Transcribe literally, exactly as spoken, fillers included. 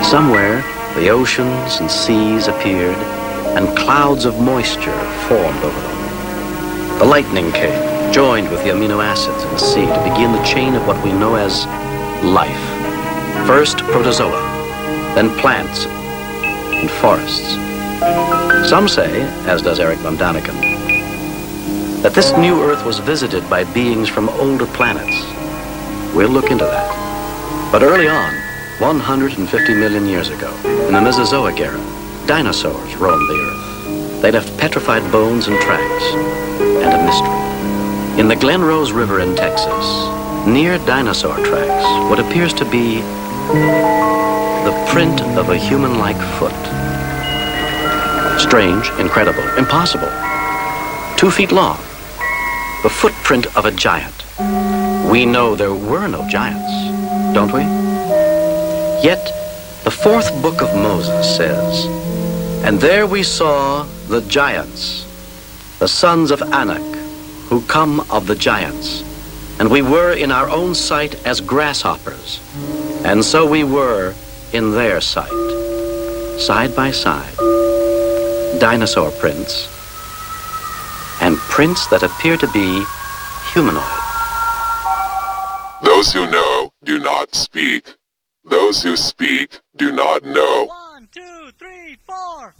Somewhere, the oceans and seas appeared, and clouds of moisture formed over them. The lightning came, joined with the amino acids in the sea to begin the chain of what we know as life. First protozoa, then plants and forests. Some say, as does Eric von Daniken, that this new Earth was visited by beings from older planets. We'll look into that. But early on, one hundred fifty million years ago, in the Mesozoic era, dinosaurs roamed the Earth. They left petrified bones and tracks, and a mystery. In the Glen Rose River in Texas, near dinosaur tracks, what appears to be the print of a human-like foot. Strange, incredible, impossible. Two feet long. The footprint of a giant. We know there were no giants, don't we? Yet, the fourth book of Moses says, "And there we saw the giants, the sons of Anak, who come of the giants. And we were in our own sight as grasshoppers, and so we were in their sight." Side by side, dinosaur prints, and prints that appear to be humanoid. Those who know do not speak. Those who speak do not know. One, two, three, four.